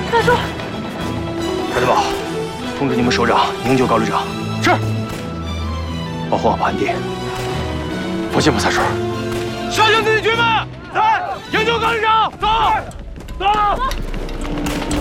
大叔， 太子宝，通知你们首长营救高旅长。是。保护好盘地。 放心吧，三叔。 杀掉自己军们，来营救高旅长，走，走。